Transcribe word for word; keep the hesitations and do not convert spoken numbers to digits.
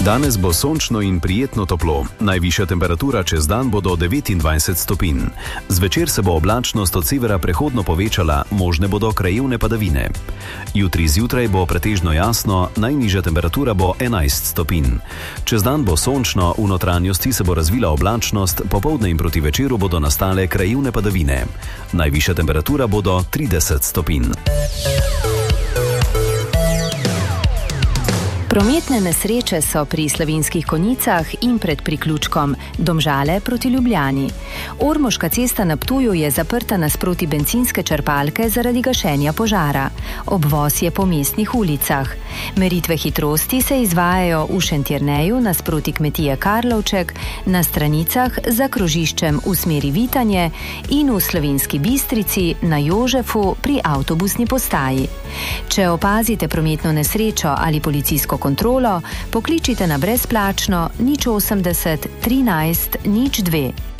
Danes bo sončno in prijetno toplo. Najvišja temperatura čez dan bo do devetindvajset stopinj. Zvečer se bo oblačnost od severa prehodno povečala, možne bodo krajevne padavine. Jutri zjutraj bo pretežno jasno, najnižja temperatura bo enajst stopinj. Čez dan bo sončno, v notranjosti se bo razvila oblačnost, popoldne in proti večeru bodo nastale krajevne padavine. Najvišja temperatura bo do trideset stopinj. Prometne nesreče so pri Slovenskih Konjicah in pred priključkom Domžale proti Ljubljani. Ormoška cesta na Ptuju je zaprta nasproti bencinske črpalke zaradi gašenja požara. Obvoz je po mestnih ulicah. Meritve hitrosti se izvajajo v Šentjerneju nasproti kmetije Karlovček, na Stranicah za krožiščem v smeri Vitanje in v Slovenski Bistrici na Jožefu pri avtobusni postaji. Če opazite prometno nesrečo ali policijsko kontrolo, pokličite na brezplačno nič osemdeset trinajst nič dve.